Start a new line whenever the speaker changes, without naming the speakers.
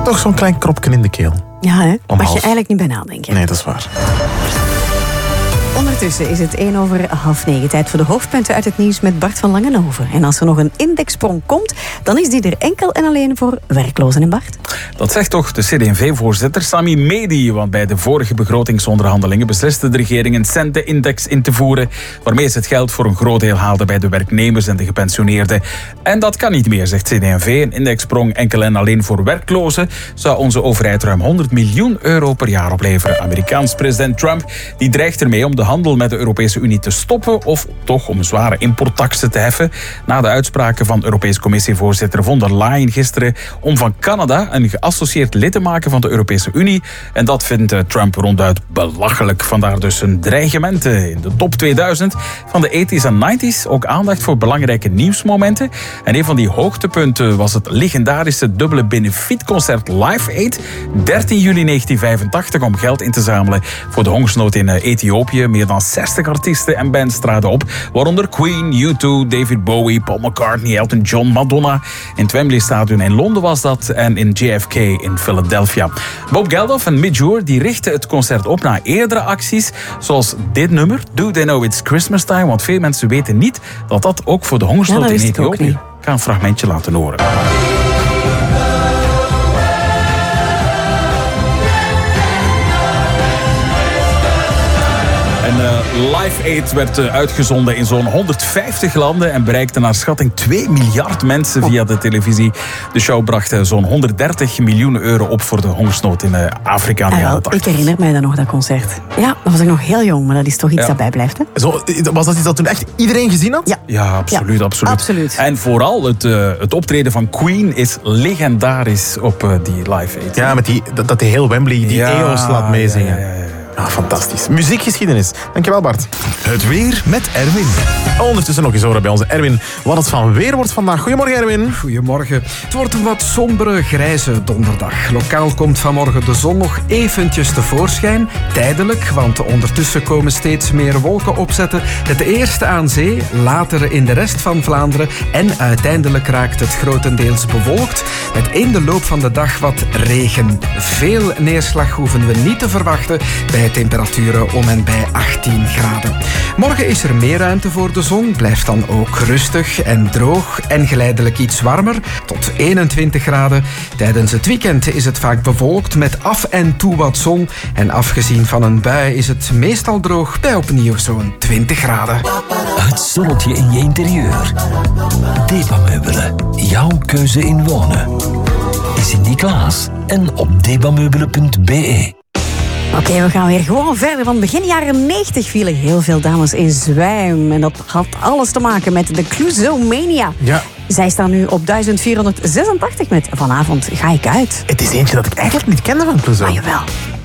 toch zo'n klein kropje in de keel.
Ja, hè? Mag je eigenlijk niet bij nadenken.
Nee, dat is waar.
Ondertussen is het 8:08. Tijd voor de hoofdpunten uit het nieuws met Bart van Langenhoven. En als er nog een indexsprong komt, dan is die er enkel en alleen voor werklozen. En Bart?
Dat zegt toch de CD&V-voorzitter Sami Medi. Want bij de vorige begrotingsonderhandelingen besliste de regering een centenindex in te voeren, waarmee ze het geld voor een groot deel haalde bij de werknemers en de gepensioneerden. En dat kan niet meer, zegt CD&V. Een indexsprong enkel en alleen voor werklozen zou onze overheid ruim 100 miljoen euro per jaar opleveren. Amerikaans president Trump die dreigt ermee om de handel met de Europese Unie te stoppen of toch om zware importtaxen te heffen. Na de uitspraken van Europese Commissievoorzitter von der Leyen gisteren om van Canada een geassocieerd lid te maken van de Europese Unie. En dat vindt Trump ronduit belachelijk. Vandaar dus een dreigement in de top 2000 van de 80s en 90s. Ook aandacht voor belangrijke nieuwsmomenten. En een van die hoogtepunten was het legendarische dubbele benefietconcert Live Aid. 13 juli 1985 om geld in te zamelen voor de hongersnood in Ethiopië. Meer dan 60 artiesten en bands traden op, waaronder Queen, U2, David Bowie, Paul McCartney, Elton John, Madonna. In het Wembley Stadion in Londen was dat en in JFK in Philadelphia. Bob Geldof en Midge Ure die richten het concert op na eerdere acties, zoals dit nummer, Do They Know It's Christmas Time, want veel mensen weten niet dat dat ook voor de hongersnood in Ethiopië. Ik ga een fragmentje laten horen. Live Aid werd uitgezonden in zo'n 150 landen en bereikte naar schatting 2 miljard mensen via de televisie. De show bracht zo'n 130 miljoen euro op voor de hongersnood in Afrika in de jaren 80.
Ik herinner mij dan nog dat concert. Ja, dan was ik nog heel jong, maar dat is toch iets dat bijblijft. Hè?
Zo, was dat iets dat toen echt iedereen gezien had?
Ja, absoluut, absoluut. En vooral het optreden van Queen is legendarisch op die Live Aid.
Ja, met dat die heel Wembley die EO's laat meezingen. Ja, fantastisch. Muziekgeschiedenis. Dankjewel, Bart.
Het weer met Erwin.
Ondertussen nog eens horen bij onze Erwin wat het van weer wordt vandaag. Goedemorgen, Erwin.
Goedemorgen. Het wordt een wat sombere, grijze donderdag. Lokaal komt vanmorgen de zon nog eventjes tevoorschijn. Tijdelijk, want ondertussen komen steeds meer wolken opzetten. Het eerst aan zee, later in de rest van Vlaanderen. En uiteindelijk raakt het grotendeels bewolkt. Met in de loop van de dag wat regen. Veel neerslag hoeven we niet te verwachten bij temperaturen om en bij 18 graden. Morgen is er meer ruimte voor de zon, blijft dan ook rustig en droog en geleidelijk iets warmer, tot 21 graden. Tijdens het weekend is het vaak bewolkt met af en toe wat zon en afgezien van een bui is het meestal droog bij opnieuw zo'n 20 graden.
Het zonnetje in je interieur. Debameubelen, jouw keuze in wonen. Sinterklaas en op debameubelen.be.
Oké, we gaan weer gewoon verder. Van begin jaren 90 vielen heel veel dames in zwijm. En dat had alles te maken met de Clouzomania.
Ja.
Zij staan nu op 1486 met Vanavond ga ik uit.
Het is eentje dat ik eigenlijk niet kende van Clouseau.
Maar jawel.